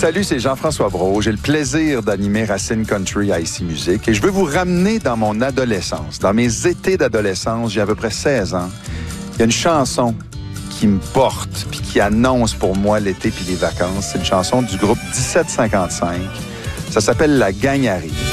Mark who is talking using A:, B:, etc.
A: Salut, c'est Jean-François Brault. J'ai le plaisir d'animer Racine Country à ICI Musique et je veux vous ramener dans mon adolescence. Dans mes étés d'adolescence, j'ai à peu près 16 ans. Il y a une chanson qui me porte puis qui annonce pour moi l'été puis les vacances. C'est une chanson du groupe 1755. Ça s'appelle « La gang arrive ».